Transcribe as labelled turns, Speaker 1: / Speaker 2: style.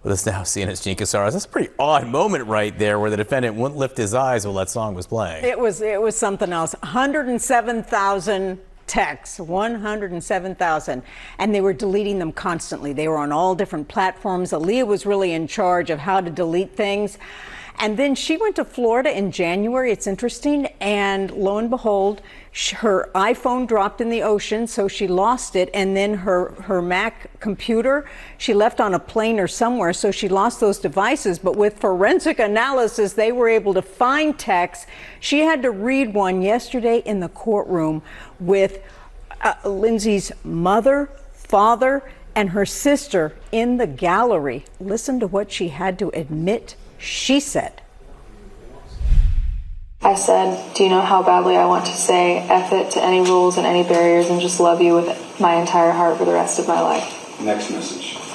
Speaker 1: With us now, CNN's Gene Casares. That's a pretty odd moment right there where the defendant wouldn't lift his eyes while that song was playing.
Speaker 2: It was something else. 107,000 texts, 107,000. And they were deleting them constantly. They were on all different platforms. Aaliyah was really in charge of how to delete things. And then she went to Florida in January. It's interesting. And lo and behold, her iPhone dropped in the ocean, so she lost it. And then her Mac computer, she left on a plane or somewhere, so she lost those devices. But with forensic analysis, they were able to find texts. She had to read one yesterday in the courtroom with Lindsay's mother, father, and her sister in the gallery. Listen to what she had to admit she said.
Speaker 3: I said, do you know how badly I want to say F it to any rules and any barriers and just love you with my entire heart for the rest of my life?
Speaker 4: Next message.